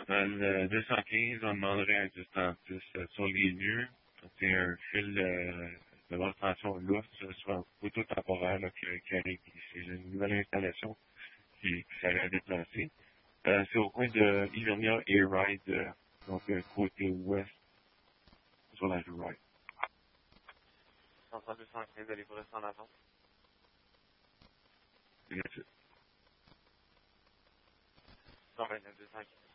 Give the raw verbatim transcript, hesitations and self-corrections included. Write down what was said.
Euh, le deux cent quinze, on demanderait un dix trente-six euh, sur les murs. C'est un fil euh, de basse tension lousse, euh, sur un poteau temporaire là, qui, qui arrive ici. C'est une nouvelle installation qui, qui s'allait à déplacer. Euh, c'est au coin de Hivernia et Ride, euh, donc euh, côté ouest, sur la rue Ride. cent deux cent quinze, allez-vous rester en avant? C'est gratuit. cent vingt-neuf, deux cent quinze.